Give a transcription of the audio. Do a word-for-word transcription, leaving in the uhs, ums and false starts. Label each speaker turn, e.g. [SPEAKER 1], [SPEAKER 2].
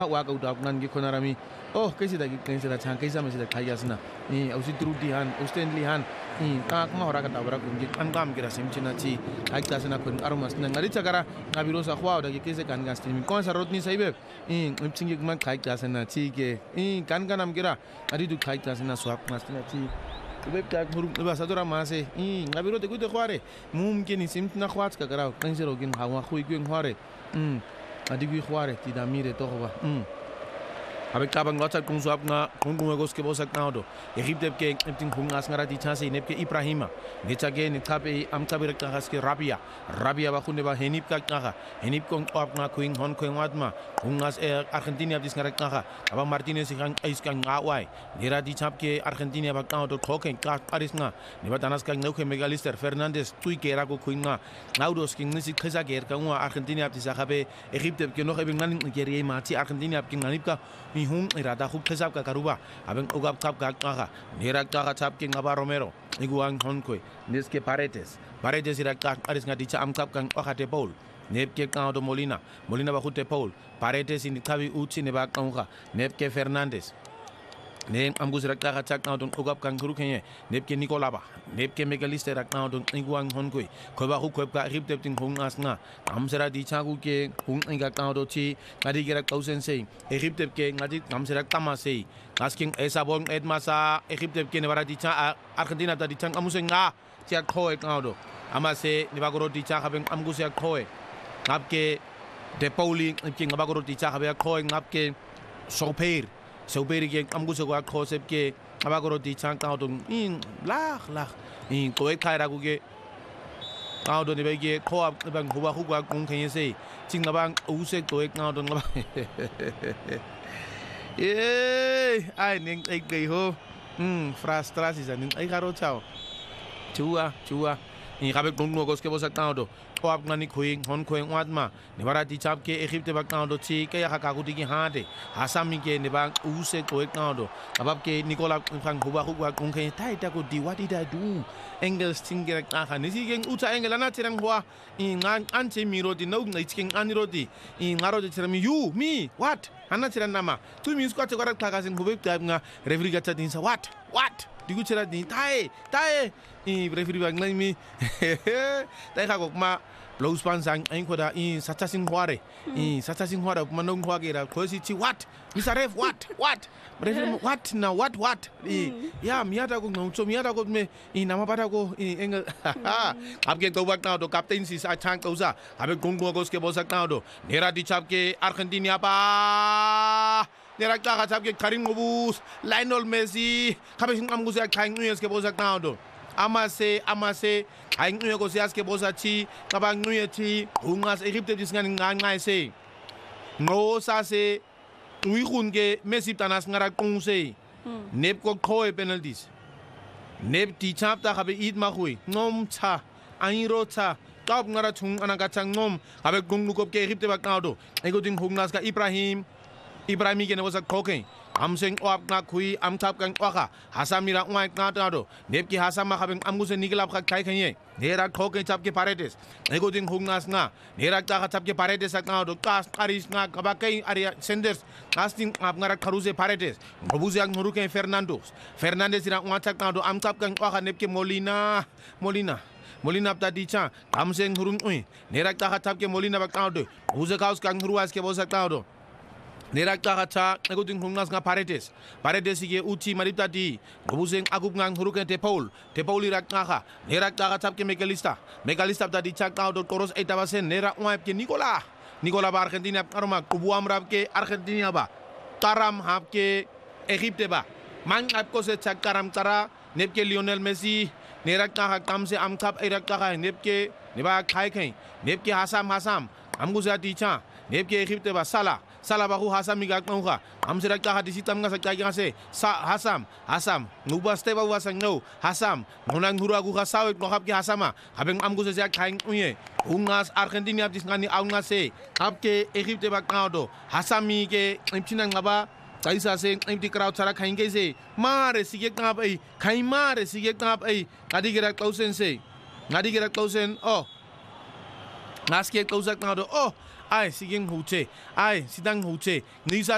[SPEAKER 1] waka udah ngan gi konarami oh kaisi da gi kaisi da chan kaisa masih da kaya sina ni ausi trutihan ustenlihan ni ka ma ora ka tabra kun gi an gam gira simchina chi ai ta sina kun aromas na ngari chakara ngabiro sa khwa da gi kaise kan gas timi kon sa rotni saibe in imchingi man kai ta sina chi ge in kan kanam gira ari du kai ta sina swap masina chi Ubep tak burung ubah satu ramah se, ini ngabiro teguh teguare, mungkin isim tina kuat sekarang, kan sih rogin hawa kui kui kuare, hmm, adi kui kuare, tidak mire toh apa, hmm. Habis kapan ngocat kung suap na kung kung agos ke bosak na do. Egypt ke empting kung as ngara di chance nep ke Ibrahima. Necha ke ne tape am tabe rekta has ke Rabia. Rabia ba khunde ba henip ka ka. Henip kong op na kuing hon kuing watma. Kung as Argentina dis ngara ka. Aba Martinez kan ais kan ngawai. Nera di chap ke Argentina ba ka do khoken ka aris nga. Ne ba tanas kan ngau ke Megalister Fernandez tui ke ra ko kuing nga. Naudos king nisi khesa ke ka ngwa Argentina dis akabe Egypt ke no ke nan ke re ma ti Argentina ke nganip ka Mihum irada huk kesap ka karuba abeng ugap tap ka ka nirak ka tap king aba Romero iguang honkoi neske Paredes Paredes irak ka aris ngadi cha am tap kan okate Paul nep ke ka do Molina Molina ba khute Paul Paredes ini tabi uchi ne ba ka nep ke Fernandez ne am gus rak ka chak na don ugap kan guru kenye nep ke Nicola ba nep ke Megalister rak na don iguang honkoi ko ba huk ko ka rip tep ting hung as nga am sera di cha ku ke hung inga ka do chi ngadi gerak kausen sei Egypt ke ngadi am sera tamase asking esa bon ed masa Egypt ke ne bara di cha Argentina ta di chang amusen nga tia khoi ka do amase ne ba goro di cha haben am gus ya khoi ngap ke De Pauli ke ngaba goro di cha habe khoi ngap ke Soper Soper ke am gus ko khosep ke ngaba goro di chang ka do in lah lah in ko e khai ra ku ke Kau do ni bagi kau ab bang huwa huwa kung kaya say, cing abang usek tu ek kau do ngabang. Eh, ay ning ay gay ho, hmm frustrasi sa ning ay karo chao, chua chua, ini kabe kung nugos ke bosak kau do, kau ab ngani kuing hon kuing wat ma, ni bara di cap ke Egypt bak kau do ci kaya kakaku tiki hade, asam ke ni bang usek tu ek kau do, abab ke Nicola bang huwa huwa kung kaya tay taku di what did I do? Engels tingger kaka nisi geng uca engel ana tirang hua in an ance miro di no ngai king aniro di in ngaro di tirang you me what ana tirang nama tu mi squat korak kaka sing hubek tab nga referee gacha din sa what what digu tira di tae tae in referee bang ngai mi tai ka gok ma blows pan sang ain koda in sacha sing huare in sacha sing huare manong hua gera kosi chi what Mister Ref what what referee what now what what ya miata ko ngom so miata ko me in nama pada ko in engel आपके तो वक्त ना तो captain सी अच्छा कौसा हमें गुंगो को उसके बोल सकता हूँ तो नेरा दिचाप के अर्जेंटीना पा नेरा क्या का चाप के करीम गुबूस लाइनल मेसी हमें सिंह हम गुस्सा खाएंगे न्यूज़ के बोल सकता हूँ तो आमा से आमा से खाएंगे न्यूज़ को सियास के बोल सकती कबांग न्यूज़ थी हुंगास इजिप्ट जिसका निगाह से नोसा से उई खून के मेसी तनास ngara kung से नेप को खोए penalties Nep di chap ta habe id ma hui ngom cha airo cha kap ngara chung anaka chang ngom habe gung lukop ke Egypt ba kaudo ego ding hungnas ka Ibrahim Ibrahim ke ne was koken am seng op na kui am chap kan waka hasamira ngai ka ta do nep ki hasama habe am gu se niglap ka kai khanye nera koken chap ke Paredes ego ding hungnas nga nera ta chap ke Paredes ka do kas aris nga ka ba kai aria Sanders casting ab ngara Caruze Paredes ngobuze ak ngoruke Fernando Fernandez ira ngata ka do am chap kan waka nep ke Molina Molina Molina ta di cha am seng hurung ui nera ta chap ke Molina ba ka do uze kaus kan ruas ke bosa ka do Nera kacha ego ding hungnas nga Paredes Paredes ge uchi marita di ngobuseng agup ngang huruken te Paul te Paul ira kacha nera kacha ke Megalista Megalista ta di chak do toros eta basen nera ngap ke Nicola Nicola ba Argentina aroma kubuam rap ke Argentina ba karam hap ke Egypt ba man ap ko se chak karam kara nep ke Lionel Messi nera kacha kam se am tap ira kacha nep ke neba khai khai nep ke Hasam Hasam am guza di cha nep ke Egypt ba Salah Salah bahu Hasam migak nauka am serak ka di sitam nga sa kaya se sa Hasam Hasam ngubas te ba wasang no Hasam ngunang hura gu kasawit no hap ki Hasama habeng am gu sa kaing uye ungas Argentina dis ngani aw nga se hap ke Egypt ba kaudo Hasami ke imchinang ngaba kaisa se imti crowd sara kaing ke se mare sige ngap ai kai mare sige ngap ai ngadi gira klausen se ngadi gira klausen oh ngas ke klausak ngado oh ai siging huche ai sidang huche nisa